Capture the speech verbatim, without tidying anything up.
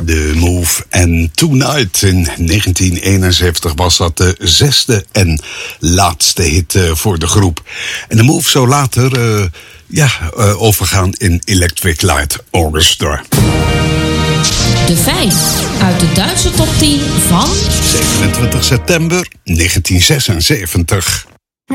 The Move en Tonight. In negentien eenenzeventig was dat de zesde en laatste hit uh, voor de groep. En The Move zou later uh, ja, uh, overgaan in Electric Light Orchestra. De vijf uit de Duitse top tien van zevenentwintig september negentien zesenzeventig.